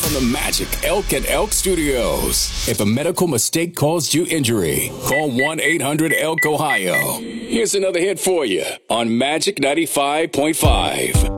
from the Magic Elk at Elk Studios. If a medical mistake caused you injury, call 1-800-ELK-OHIO. Here's another hit for you on Magic 95.5.